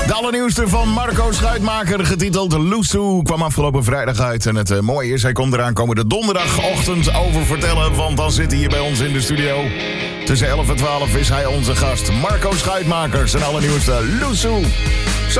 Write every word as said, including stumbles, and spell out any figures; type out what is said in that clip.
De allernieuwste van Marco Schuitmaker, getiteld Loesoe, kwam afgelopen vrijdag uit. En het uh, mooie is, hij komt eraan komende donderdagochtend over vertellen, want dan zit hij hier bij ons in de studio. Tussen elf en twaalf is hij onze gast, Marco Schuitmaker, zijn allernieuwste Loesoe.